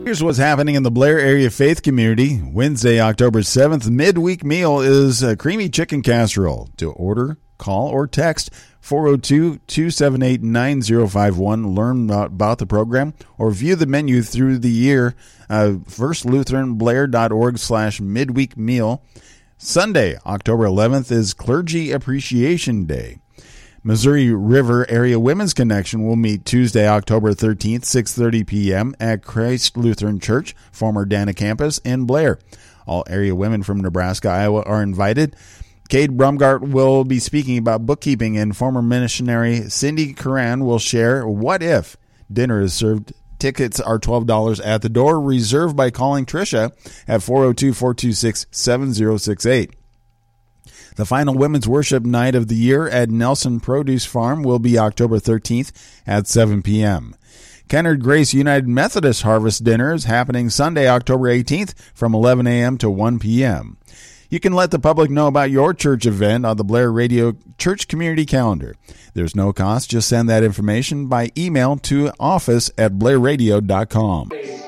Here's what's happening in the Blair area faith community. Wednesday, October 7th, midweek meal is a creamy chicken casserole. To order, call or text 402-278-9051. Learn about the program or view the menu through the year. FirstLutheranBlair.org/midweek meal. Sunday, October 11th is Clergy Appreciation Day. Missouri River Area Women's Connection will meet Tuesday, October 13th, 6:30 p.m. at Christ Lutheran Church, former Dana campus in Blair. All area women from Nebraska, Iowa are invited. Cade Brumgart will be speaking about bookkeeping, and former missionary Cindy Curran will share What If? Dinner is served. Tickets are $12 at the door. Reserve by calling Tricia at 402-426-7068. The final Women's Worship Night of the year at Nelson Produce Farm will be October 13th at 7 p.m. Kennard Grace United Methodist Harvest Dinner is happening Sunday, October 18th from 11 a.m. to 1 p.m. You can let the public know about your church event on the Blair Radio Church Community Calendar. There's no cost. Just send that information by email to office@blairradio.com.